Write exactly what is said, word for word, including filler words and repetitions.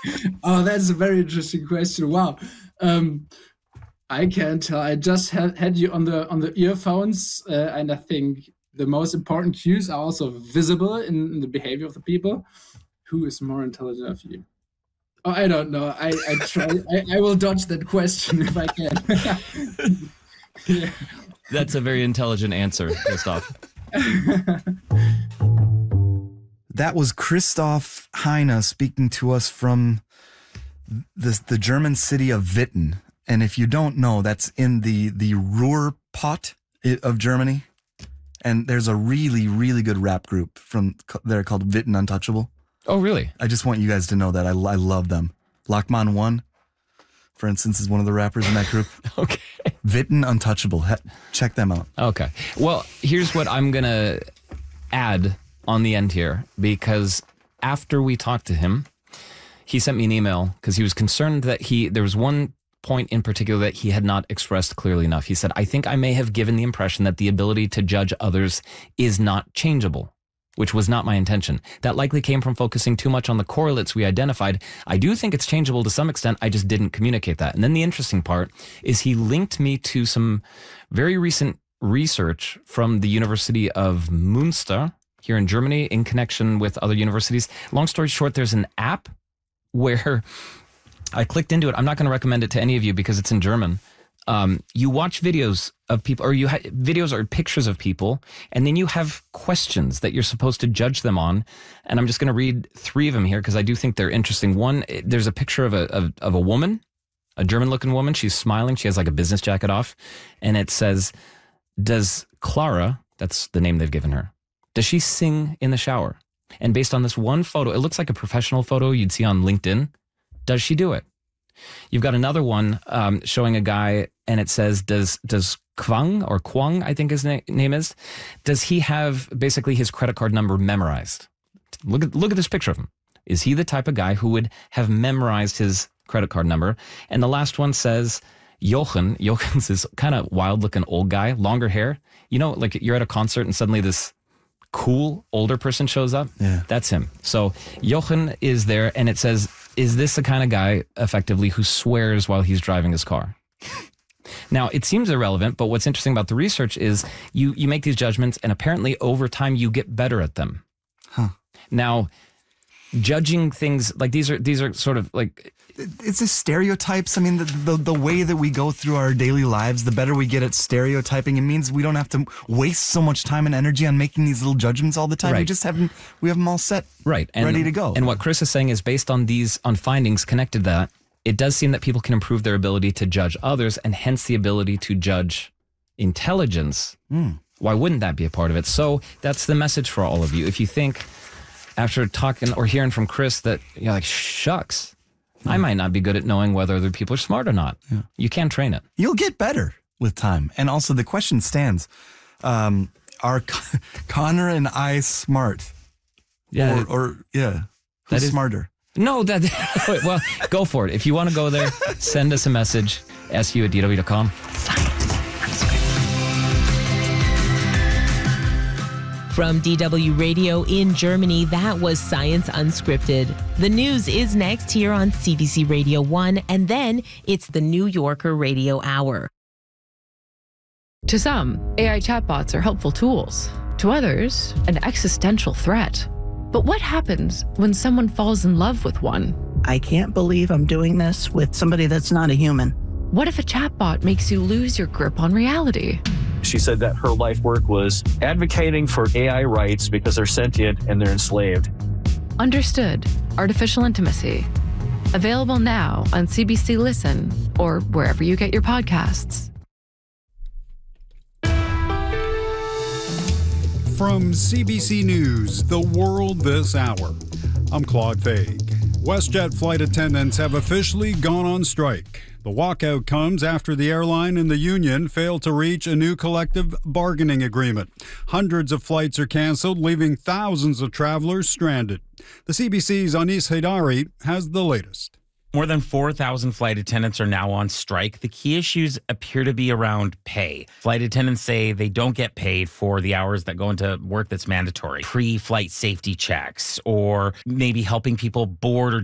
Oh, that's a very interesting question. Wow. Um, I can't tell. I just had, had you on the on the earphones, uh, and I think the most important cues are also visible in, in the behavior of the people. Who is more intelligent of you? Oh, I don't know. I I try. I, I will dodge that question if I can. Yeah. That's a very intelligent answer, Christoph. That was Christoph Heine speaking to us from the, the German city of Witten. And if you don't know, that's in the, the Ruhrpott of Germany. And there's a really, really good rap group from there called Witten Untouchable. Oh, really? I just want you guys to know that I, I love them. Lachmann One, for instance, is one of the rappers in that group. Okay. Witten Untouchable. Check them out. Okay. Well, here's what I'm going to add on the end here, because after we talked to him, he sent me an email because he was concerned that he, there was one point in particular that he had not expressed clearly enough. He said, I think I may have given the impression that the ability to judge others is not changeable, which was not my intention. That likely came from focusing too much on the correlates we identified. I do think it's changeable to some extent. I just didn't communicate that. And then the interesting part is he linked me to some very recent research from the University of Münster here in Germany in connection with other universities. Long story short, there's an app where I clicked into it. I'm not going to recommend it to any of you because it's in German. Um, you watch videos of people, or you ha- videos or pictures of people, and then you have questions that you're supposed to judge them on. And I'm just going to read three of them here because I do think they're interesting. One, there's a picture of a of, of a woman, a German-looking woman. She's smiling. She has like a business jacket off, and it says, "Does Clara?" That's the name they've given her. Does she sing in the shower? And based on this one photo, it looks like a professional photo you'd see on LinkedIn. Does she do it? You've got another one um, showing a guy, and it says, does does Kwang, or Kwang, I think his na- name is, does he have basically his credit card number memorized? Look at look at this picture of him. Is he the type of guy who would have memorized his credit card number? And the last one says, Jochen. Jochen's this kind of wild-looking old guy, longer hair. You know, like you're at a concert and suddenly this cool older person shows up. Yeah. That's him. So Jochen is there, and it says, is this the kind of guy effectively who swears while he's driving his car? Now, it seems irrelevant, but what's interesting about the research is you, you make these judgments, and apparently over time you get better at them. Huh. Now, judging things like these are these are sort of like, it's the stereotypes. I mean, the, the the way that we go through our daily lives, the better we get at stereotyping. It means we don't have to waste so much time and energy on making these little judgments all the time. Right. We just have them, we have them all set, right, and, ready to go. And what Chris is saying is based on these on findings connected to that, it does seem that people can improve their ability to judge others, and hence the ability to judge intelligence. Mm. Why wouldn't that be a part of it? So that's the message for all of you. If you think after talking or hearing from Chris that you're like, shucks, I might not be good at knowing whether other people are smart or not. Yeah. You can train it. You'll get better with time. And also the question stands, um, are Con- Connor and I smart? Yeah. Or, or yeah, who's That is- smarter? No, that, well, go for it. If you want to go there, send us a message, S U at D W dot com. From D W Radio in Germany, that was Science Unscripted. The news is next here on C B C Radio one, and then it's the New Yorker Radio Hour. To some, A I chatbots are helpful tools. To others, an existential threat. But what happens when someone falls in love with one? I can't believe I'm doing this with somebody that's not a human. What if a chatbot makes you lose your grip on reality? She said that her life work was advocating for A I rights because they're sentient and they're enslaved. Understood. Artificial Intimacy. Available now on C B C Listen or wherever you get your podcasts. From C B C News, The World This Hour, I'm Claude Faig. WestJet flight attendants have officially gone on strike. The walkout comes after the airline and the union failed to reach a new collective bargaining agreement. Hundreds of flights are canceled, leaving thousands of travelers stranded. The C B C's Anis Haidari has the latest. More than four thousand flight attendants are now on strike. The key issues appear to be around pay. Flight attendants say they don't get paid for the hours that go into work that's mandatory. Pre-flight safety checks, or maybe helping people board or